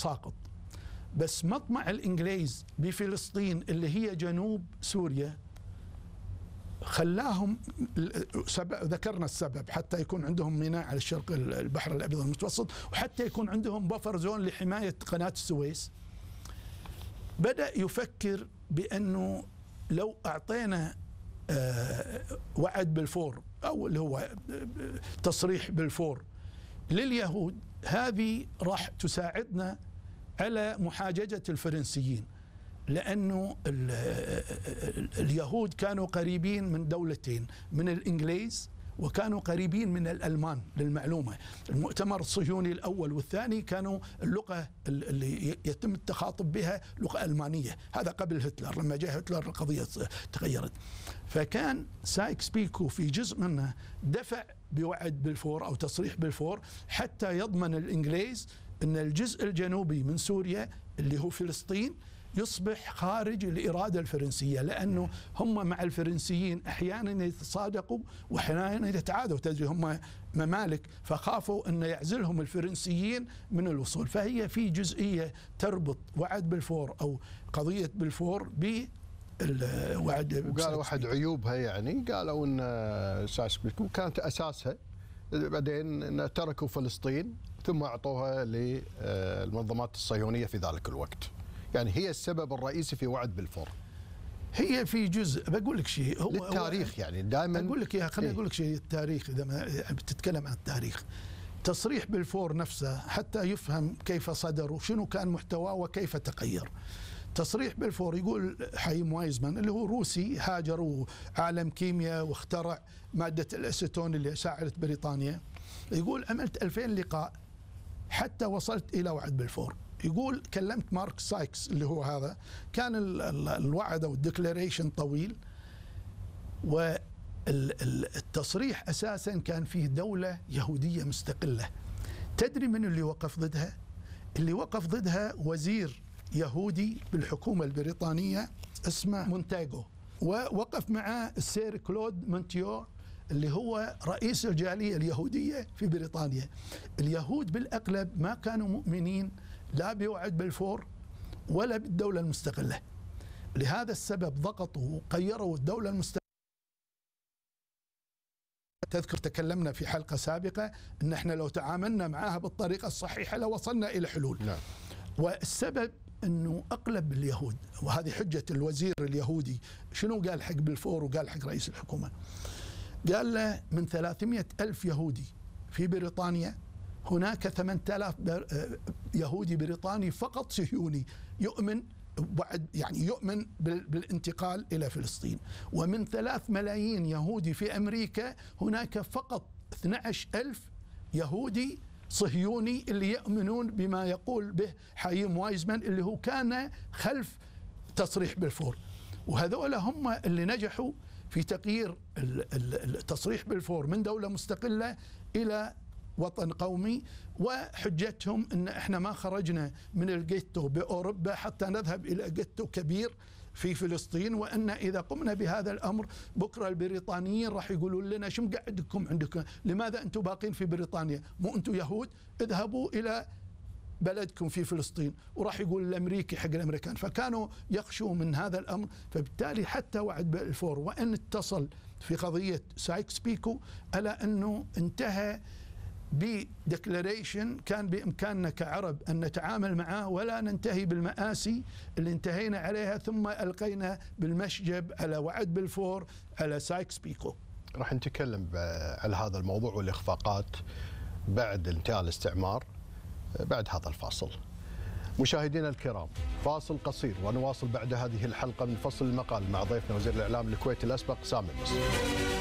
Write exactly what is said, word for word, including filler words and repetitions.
ساقط. بس مطمع الإنجليز بفلسطين اللي هي جنوب سوريا خلاهم، ذكرنا السبب، حتى يكون عندهم ميناء على الشرق البحر الأبيض المتوسط، وحتى يكون عندهم بفر زون لحماية قناة السويس. بدأ يفكر بأنه لو أعطينا وعد بلفور أو اللي هو تصريح بلفور لليهود، هذه راح تساعدنا على محاججة الفرنسيين، لأنه اليهود كانوا قريبين من دولتين، من الإنجليز وكانوا قريبين من الألمان. للمعلومة المؤتمر الصهيوني الأول والثاني كانوا اللغة اللي يتم التخاطب بها لغة ألمانية، هذا قبل هتلر. لما جاء هتلر القضية تغيرت. فكان سايكس بيكو في جزء منه دفع بوعد بلفور أو تصريح بلفور حتى يضمن الإنجليز أن الجزء الجنوبي من سوريا اللي هو فلسطين يصبح خارج الإرادة الفرنسية، لأنه هم مع الفرنسيين أحيانا يتصادقوا وأحيانا يتعادوا، تدري هم ممالك، فخافوا أن يعزلهم الفرنسيين من الوصول. فهي في جزئية تربط وعد بلفور أو قضية بلفور ب الوعد. وقالوا واحد عيوبها، يعني قالوا أن سايكس بيكو كانت أساسها بعدين أن تركوا فلسطين ثم أعطوها للمنظمات الصهيونية في ذلك الوقت، يعني هي السبب الرئيسي في وعد بلفور. هي في جزء بقول لك شيء هو للتاريخ، يعني دائما اقول لك يا خليني اقول لك شيء التاريخ. اذا ما بتتكلم عن التاريخ، تصريح بلفور نفسه حتى يفهم كيف صدر وشنو كان محتواه وكيف تغير. تصريح بلفور يقول حييم وايزمان اللي هو روسي هاجر وعالم كيمياء واخترع مادة الأسيتون اللي ساعدت بريطانيا، يقول عملت ألفين لقاء حتى وصلت إلى وعد بلفور. يقول كلمت مارك سايكس اللي هو هذا، كان الوعد أو الديكلاريشن طويل، والتصريح أساسا كان فيه دولة يهودية مستقلة. تدري من اللي وقف ضدها؟ اللي وقف ضدها وزير يهودي بالحكومة البريطانية اسمه مونتاغو، ووقف معه السير كلود مونتيو اللي هو رئيس الجالية اليهودية في بريطانيا. اليهود بالأغلب ما كانوا مؤمنين لا بوعد بلفور ولا بالدولة المستقلة، لهذا السبب ضغطوا وقيروا الدولة المستقلة. تذكر تكلمنا في حلقة سابقة أن احنا لو تعاملنا معها بالطريقة الصحيحة لوصلنا إلى حلول. نعم. والسبب أنه أغلب اليهود، وهذه حجة الوزير اليهودي، شنو قال حق بلفور وقال حق رئيس الحكومة؟ قال له من ثلاثمئة ألف يهودي في بريطانيا هناك ثمانية آلاف يهودي بريطاني فقط صهيوني يؤمن بعد يعني يؤمن بالانتقال إلى فلسطين، ومن ثلاث ملايين يهودي في أمريكا هناك فقط اثني عشر ألف يهودي صهيوني اللي يؤمنون بما يقول به حييم وايزمان اللي هو كان خلف تصريح بلفور. وهذول هم اللي نجحوا في تغيير التصريح بلفور من دولة مستقلة إلى وطن قومي، وحجتهم ان احنا ما خرجنا من الجيتو باوروبا حتى نذهب الى جيتو كبير في فلسطين، وان اذا قمنا بهذا الامر بكره البريطانيين راح يقولوا لنا شو مقعدكم عندكم؟ لماذا انتم باقين في بريطانيا؟ مو انتم يهود؟ اذهبوا الى بلدكم في فلسطين. وراح يقول الامريكي حق الامريكان، فكانوا يخشوا من هذا الامر. فبالتالي حتى وعد بلفور وان اتصل في قضيه سايكس بيكو على انه انتهى بديكلاريشن كان بإمكاننا كعرب أن نتعامل معه ولا ننتهي بالمآسي اللي انتهينا عليها، ثم ألقينا بالمشجب على وعد بلفور على سايكس بيكو. راح نتكلم على هذا الموضوع والإخفاقات بعد انتهاء الاستعمار بعد هذا الفاصل. مشاهدينا الكرام، فاصل قصير ونواصل بعد هذه الحلقة من فصل المقال مع ضيفنا وزير الإعلام الكويتي الأسبق سامي المصري.